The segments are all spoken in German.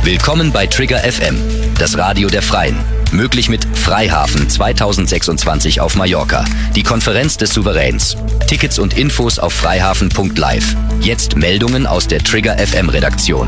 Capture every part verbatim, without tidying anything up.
Willkommen bei Trigger F M, das Radio der Freien. Möglich mit Freihafen zweitausendsechsundzwanzig auf Mallorca, die Konferenz des Souveräns. Tickets und Infos auf freihafen punkt live. Jetzt Meldungen aus der Trigger F M Redaktion.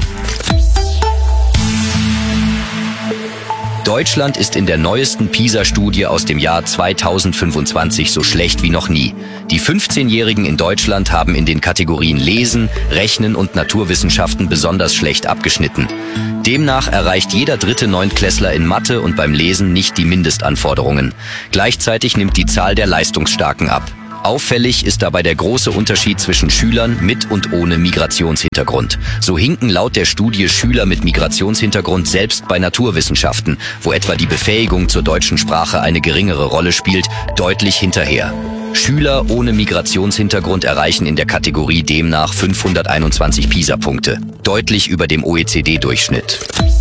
Deutschland ist in der neuesten PISA-Studie aus dem Jahr zweitausendfünfundzwanzig so schlecht wie noch nie. Die fünfzehnjährigen in Deutschland haben in den Kategorien Lesen, Rechnen und Naturwissenschaften besonders schlecht abgeschnitten. Demnach erreicht jeder dritte Neuntklässler in Mathe und beim Lesen nicht die Mindestanforderungen. Gleichzeitig nimmt die Zahl der Leistungsstarken ab. Auffällig ist dabei der große Unterschied zwischen Schülern mit und ohne Migrationshintergrund. So hinken laut der Studie Schüler mit Migrationshintergrund selbst bei Naturwissenschaften, wo etwa die Befähigung zur deutschen Sprache eine geringere Rolle spielt, deutlich hinterher. Schüler ohne Migrationshintergrund erreichen in der Kategorie demnach fünfhunderteinundzwanzig PISA-Punkte, deutlich über dem O E C D-Durchschnitt.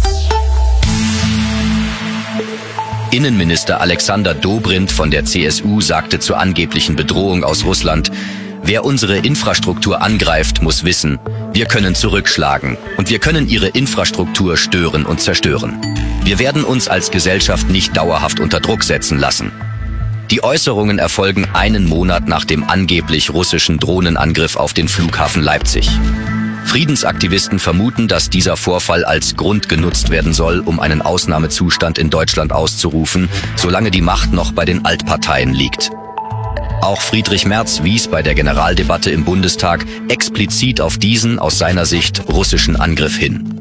Innenminister Alexander Dobrindt von der C S U sagte zur angeblichen Bedrohung aus Russland: Wer unsere Infrastruktur angreift, muss wissen, wir können zurückschlagen und wir können ihre Infrastruktur stören und zerstören. Wir werden uns als Gesellschaft nicht dauerhaft unter Druck setzen lassen. Die Äußerungen erfolgen einen Monat nach dem angeblich russischen Drohnenangriff auf den Flughafen Leipzig. Friedensaktivisten vermuten, dass dieser Vorfall als Grund genutzt werden soll, um einen Ausnahmezustand in Deutschland auszurufen, solange die Macht noch bei den Altparteien liegt. Auch Friedrich Merz wies bei der Generaldebatte im Bundestag explizit auf diesen, aus seiner Sicht, russischen Angriff hin.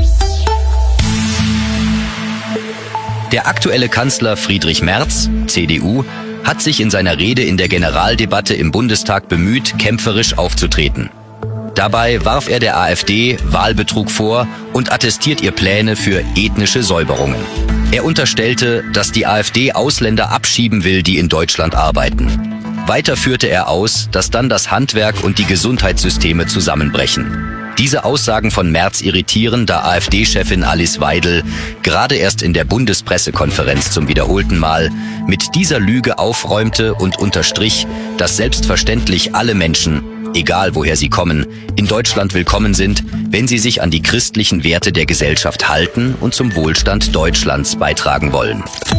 Der aktuelle Kanzler Friedrich Merz, C D U, hat sich in seiner Rede in der Generaldebatte im Bundestag bemüht, kämpferisch aufzutreten. Dabei warf er der AfD Wahlbetrug vor und attestiert ihr Pläne für ethnische Säuberungen. Er unterstellte, dass die AfD Ausländer abschieben will, die in Deutschland arbeiten. Weiter führte er aus, dass dann das Handwerk und die Gesundheitssysteme zusammenbrechen. Diese Aussagen von Merz irritieren, da AfD-Chefin Alice Weidel gerade erst in der Bundespressekonferenz zum wiederholten Mal mit dieser Lüge aufräumte und unterstrich, dass selbstverständlich alle Menschen, egal woher sie kommen, in Deutschland willkommen sind, wenn sie sich an die christlichen Werte der Gesellschaft halten und zum Wohlstand Deutschlands beitragen wollen.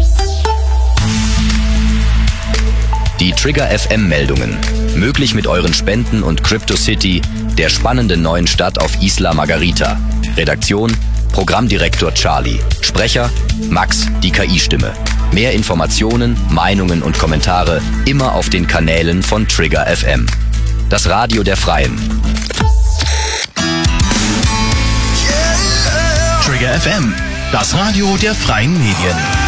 Die Trigger F M-Meldungen. Möglich mit euren Spenden und CryptoCity, der spannenden neuen Stadt auf Isla Margarita. Redaktion: Programmdirektor Charlie. Sprecher: Max, die K I-Stimme. Mehr Informationen, Meinungen und Kommentare immer auf den Kanälen von Trigger F M. Das Radio der Freien. Trigger F M, das Radio der Freien Medien.